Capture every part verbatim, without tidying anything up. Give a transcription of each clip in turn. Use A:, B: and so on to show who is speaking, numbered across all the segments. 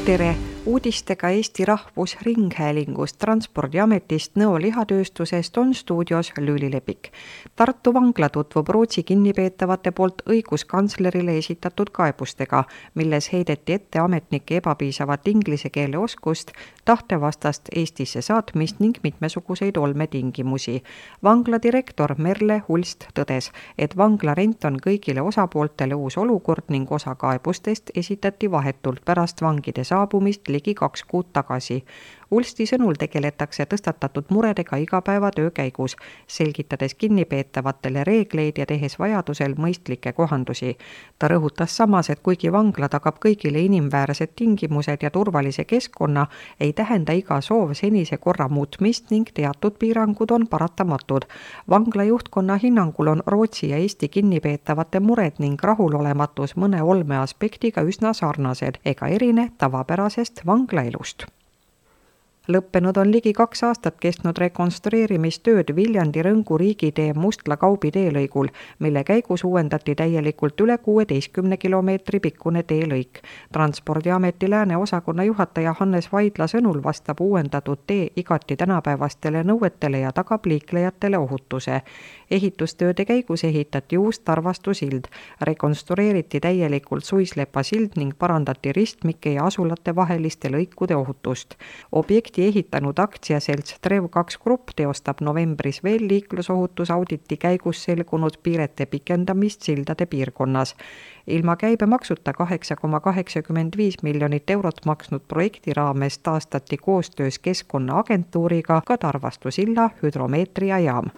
A: Tere! Uudistega Eesti Rahvusringhäälingust Transpordiametist Nõo lihatööstusest on stuudios Lüüli Lepik. Tartu vangla tutvub Rootsi kinnipeetavate poolt õiguskantslerile esitatud kaebustega, milles heideti ette ametnike ebapiisavat inglise keele oskust, tahtevastast Eestisse saatmist ning mitmesuguseid olmetingimusi. Vangla direktor Merle Hulst tõdes, et vangla rent on kõigile osapooltele uus olukord ning osa kaebustest esitati vahetult pärast vangide saabumist ligi kaks kuud tagasi. Ulsti sõnul tegeletakse tõstatatud muredega igapäevatöö käigus, selgitades kinnipeetavatele reegleid ja tehes vajadusel mõistlikke kohandusi. Ta rõhutas samas, et kuigi vangla tagab kõigile inimväärsed tingimused ja turvalise keskkonna, ei tähenda iga soov senise korra muutmist ning teatud piirangud on paratamatud. Vangla juhtkonna hinnangul on Rootsi ja Eesti kinnipeetavate mured ning rahulolematus mõne olme aspektiga üsna sarnased ega erine tavapärasest vanglaelust. Lõppenud on ligi kaks aastat kestnud rekonstrueerimistööd Viljandi Rõngu riigitee Mustla-Kaubi teelõigul, mille käigus uuendati täielikult üle kuueteistkümne kilomeetri pikkune teelõik. Transpordiameti Lääne osakonna juhataja Hannes Vaidla sõnul vastab uuendatud tee igati tänapäevastele nõuetele ja tagab liiklejatele ohutuse. Ehitustööde käigus ehitati uus Tarvastu sild, rekonstrueeriti täielikult Suislepa sild ning parandati ristmike ja asulate vaheliste lõikude ohutust. Objekti ehitanud aktsiaselts Trev kaks Grupp teostab novembris veel liiklusohutusauditi käigus selgunud piirete pikendamist sildade piirkonnas. Ilma käibemaksuta kaheksa koma kaheksakümmend viis miljonit eurot maksnud projekti raames taastati koostöös Keskkonnaagentuuriga ka Tarvastu silla hüdromeetriajaam.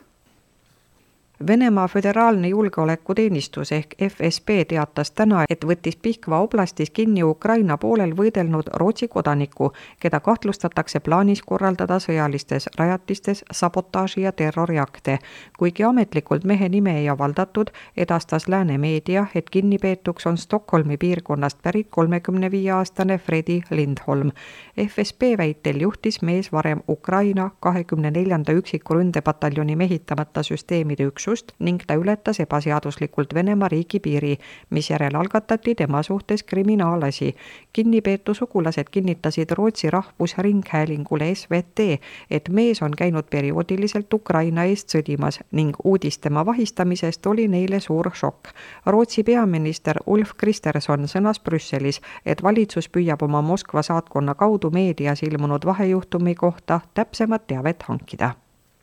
A: Venemaa föderaalne julgeolekuteenistus ehk F S B teatas täna, et võttis Pihkva oblastis kinni Ukraina poolel võidelnud Rootsi kodaniku, keda kahtlustatakse plaanis korraldada sõjalistes rajatistes sabotaaži ja terroriakte. Kuigi ametlikult mehe nime ei avaldatud, edastas Lääne meedia, et kinnipeetuks on Stockholmi piirkonnast pärit kolmekümne viie aastane Fredi Lindholm. F S B väitel juhtis mees varem Ukraina kahekümne neljanda üksiku ründepataljoni mehitamata süsteemide üksust ning ta ületas ebaseaduslikult Venemaa riigipiiri, mis järel algatati tema suhtes kriminaalasi. Kinnipeetu sugulased kinnitasid Rootsi Rahvusringhäälingule S V T, et mees on käinud perioodiliselt Ukraina eest sõdimas ning uudis tema vahistamisest oli neile suur šokk. Rootsi peaminister Ulf Kristersson sõnas Brüsselis, et valitsus püüab oma Moskva saatkonna kaudu meedias ilmunud vahejuhtumi kohta täpsemat teavet hankida.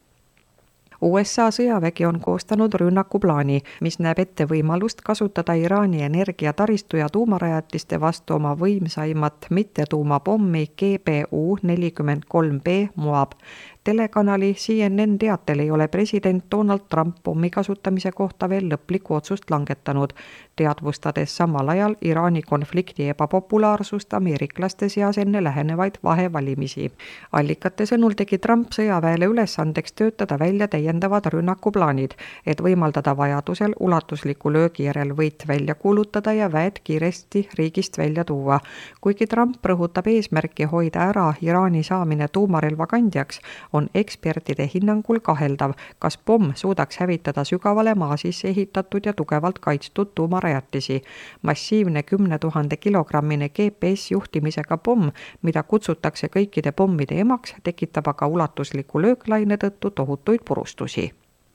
A: U S A sõjavägi on koostanud rünnakuplaani, mis näeb ette võimalust kasutada Iraani energiataristu ja tuumarajatiste vastu oma võimsaimat mittetuumapommi G B U nelikümmend kolm B Moab. Telekanali C N N teatel ei ole president Donald Trump pommi kasutamise kohta veel lõplikku otsust langetanud, teadvustades samal ajal Iraani konflikti ebapopulaarsust ameeriklaste seas enne lähenevaid vahevalimisi. Allikate sõnul tegi Trump sõjaväele ülesandeks töötada välja täiendavad rünnakuplaanid, et võimaldada vajadusel ulatusliku löögi järel võit välja kuulutada ja väed kiiresti riigist välja tuua. Kuigi Trump rõhutab eesmärki hoida ära Iraani saamine tuumarelva kandjaks, on ekspertide hinnangul kaheldav, kas pomm suudaks hävitada sügavale maa sisse ehitatud ja tugevalt kaitstud tuumarajatisi. Massiivne kümne tuhande kilogrammine G P S juhtimisega pomm, mida kutsutakse kõikide pommide emaks, tekitab aga ulatusliku lööklaine tõttu tohutuid purustusi.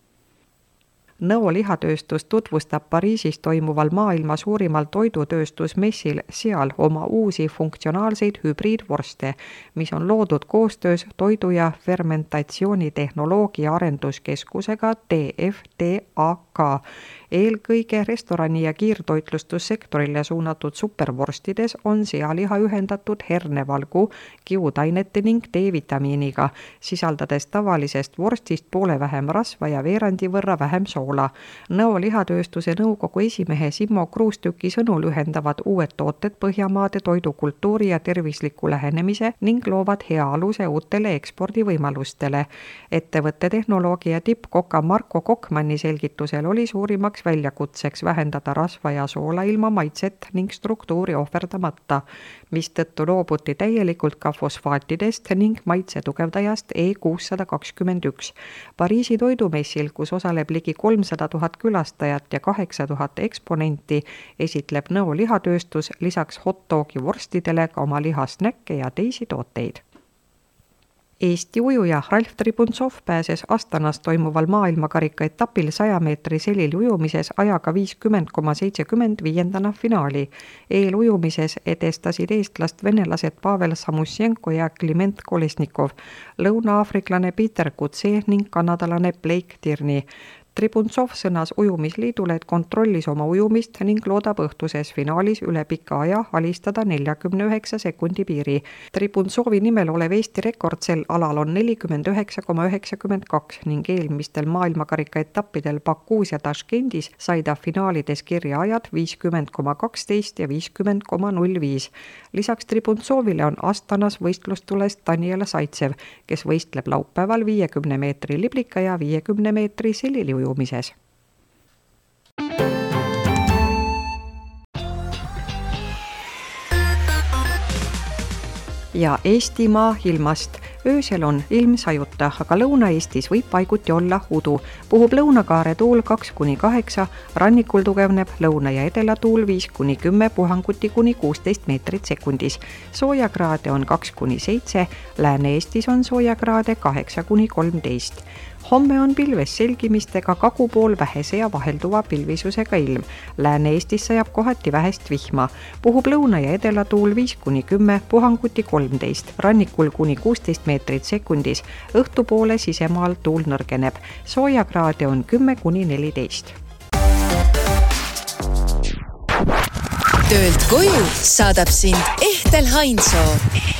A: Nõo lihatööstus tutvustab Pariisis toimuval maailma suurimal toidutööstusmessil seal oma uusi funktsionaalseid hübriidvorste, mis on loodud koostöös toidu- ja fermentatsioonitehnoloogia arenduskeskusega T F T A K. Eelkõige restorani- ja kiirtoitlustussektorile suunatud supervorstides on sealiha ühendatud hernevalgu, kiudainete ning D-vitamiiniga, sisaldades tavalisest vorstist poole vähem rasva ja veerandi võrra vähem soola. Nõo lihatööstuse nõukogu esimehe Simmo Kruustüki sõnul ühendavad uued tooted Põhjamaade toidukultuuri ja tervisliku lähenemise ning loovad hea aluse uutele ekspordivõimalustele. Ettevõtte tehnoloogia tippkoka Marko Kokmanni selgitusel millel oli suurimaks väljakutseks vähendada rasva ja soola ilma maitset ning struktuuri ohverdamata, mistõttu loobuti täielikult ka fosfaatidest ning maitse tugevdajast E kuussada kakskümmend üks. Pariisi toidumessil, kus osaleb ligi kolmsada tuhat külastajat ja kaheksa tuhat eksponenti, esitleb Nõo lihatööstus lisaks hot-dogi vorstidele ka oma lihasnäkke ja teisi tooteid. Eesti ujuja Ralf Tribuntsov pääses Astanas toimuval maailmakarika etapil saja meetri selil ujumises ajaga viiskümmend koma seitsekümmend viiendana finaali. Eelujumises edestasid eestlast venelased Pavel Samusjenko ja Kliment Kolesnikov, lõuna-aafriklane Peter Kutse ning kanadalane Blake Tierney. Tribuntsov sõnas ujumisliidule, et kontrollis oma ujumist ning loodab õhtuses finaalis üle pika aja alistada neljakümne üheksa sekundi piiri. Tribuntsovi nimel olev Eesti rekord sel alal on nelikümmend üheksa koma üheksakümmend kaks ning eelmistel maailmakarika etappidel Bakuus ja Taškendis sai ta finaalides kirja ajad viiskümmend koma kaksteist ja viiskümmend koma null viis. Lisaks Tribuntsovile on Astanas võistlustules Daniel Saitsev, kes võistleb laupäeval viiekümne meetri liblika ja viiekümne meetri selili ujumises. Ja Eestimaa ilmast. Öösel on ilm sajuta, aga Lõuna-Eestis võib paiguti olla udu. Puhub lõunakaare tuul kaks kuni kaheksa, rannikul tugevneb lõuna- ja edelatuul viis kuni kümme, puhanguti kuni kuusteist meetrit sekundis. Soojakraade on kaks kuni seitse, Lääne-Eestis on soojakraade kaheksa kuni kolmteist. Homme on pilves selgimistega kagupool vähese ja vahelduva pilvisusega ilm. Lääne-Eestis sajab kohati vähest vihma. Puhub lõuna- ja edelatuul viis kuni kümme, puhanguti kolmteist, rannikul kuni kuusteist meetrit sekundis. Õhtupoole sisemaal tuul nõrgeneb. Soojakraade on kümme kuni neliteist.
B: Töölt koju saadab sind Ehtel Hainsoo.